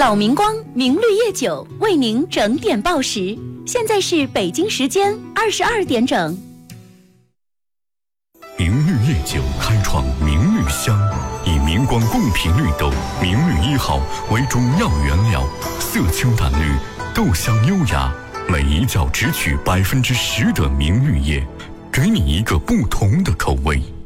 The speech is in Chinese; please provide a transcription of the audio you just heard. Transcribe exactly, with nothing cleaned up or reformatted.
老明光明绿叶酒为您整点报时，现在是北京时间二十二点整。 明绿叶酒开创明绿香，以明光贡品绿豆明绿一号为主要原料，色清淡绿，豆香优雅，每一角只取百分之十的明绿叶，给你一个不同的口味。